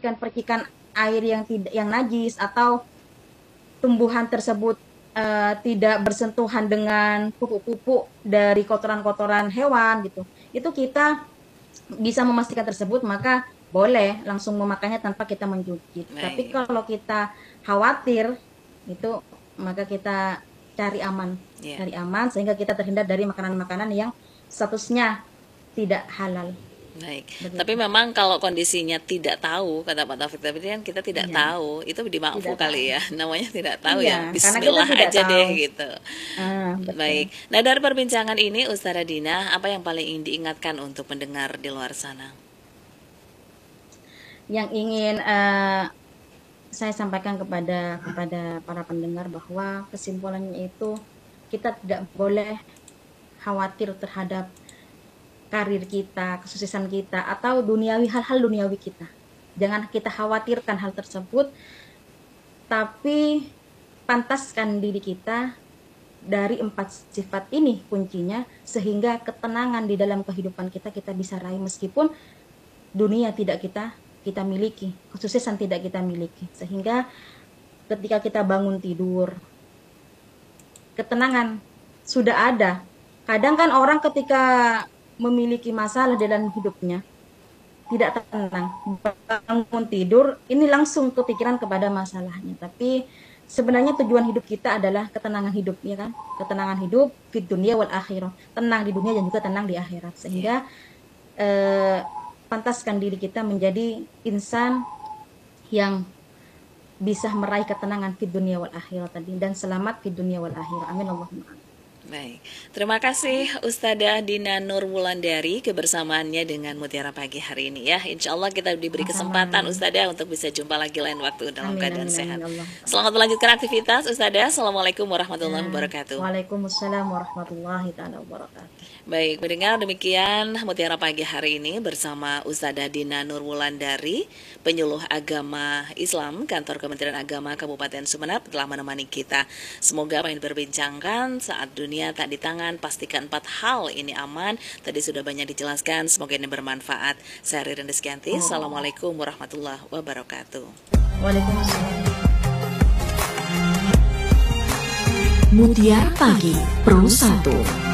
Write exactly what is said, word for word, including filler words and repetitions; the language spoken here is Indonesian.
percikan-percikan air yang tidak yang najis atau tumbuhan tersebut uh, tidak bersentuhan dengan pupuk-pupuk dari kotoran-kotoran hewan gitu. Itu kita bisa memastikan tersebut, maka boleh langsung memakannya tanpa kita mencuci. Baik. Tapi kalau kita khawatir itu, maka kita cari aman, yeah. cari aman sehingga kita terhindar dari makanan-makanan yang statusnya tidak halal. Baik. Begitu. Tapi memang kalau kondisinya tidak tahu, kata Pak Taufik tadi kan kita tidak iya. tahu, itu dimaafkan kali tahu. Ya, namanya tidak tahu iya, ya. Bismillah aja tahu. Deh gitu. Ah, baik. Nah dari perbincangan ini, Ustazah Dina, apa yang paling ingin diingatkan untuk pendengar di luar sana? Yang ingin uh, saya sampaikan kepada kepada para pendengar bahwa kesimpulannya itu kita tidak boleh khawatir terhadap karir kita, kesuksesan kita, atau duniawi hal-hal duniawi kita. Jangan kita khawatirkan hal tersebut, tapi pantaskan diri kita dari empat sifat ini kuncinya, sehingga ketenangan di dalam kehidupan kita kita bisa raih meskipun dunia tidak kita kita miliki, kesuksesan tidak kita miliki. Sehingga ketika kita bangun tidur, ketenangan sudah ada. Kadang kan orang ketika memiliki masalah dalam hidupnya tidak tenang, bangun tidur ini langsung kepikiran kepada masalahnya. Tapi sebenarnya tujuan hidup kita adalah ketenangan hidup, ya kan? Ketenangan hidup fid dunya wal akhirah, tenang di dunia dan juga tenang di akhirat. Sehingga eh, pantaskan diri kita menjadi insan yang bisa meraih ketenangan fid dunya wal akhirah tadi, dan selamat fid dunya wal akhirah. Amin Allahumma amin. Baik, terima kasih Ustazah Dina Nur Wulandari kebersamaannya dengan Mutiara Pagi hari ini ya. Insya Allah kita diberi kesempatan Ustazah untuk bisa jumpa lagi lain waktu dalam amin, keadaan amin, sehat. Amin, selamat melanjutkan aktivitas Ustazah. Assalamualaikum warahmatullahi wabarakatuh. Waalaikumsalam warahmatullahi wabarakatuh. Baik, mendengar demikian Mutiara Pagi hari ini bersama Ustazah Dina Nur Wulandari, penyuluh agama Islam Kantor Kementerian Agama Kabupaten Sumeneb, telah menemani kita. Semoga apa yang diperbincangkan saat dunia tak di tangan, pastikan empat hal ini aman. Tadi sudah banyak dijelaskan, semoga ini bermanfaat. Saya Ririn Rizkyanti, Assalamualaikum warahmatullahi wabarakatuh. Waalaikumsalam. Mutiara Pagi Pro satu.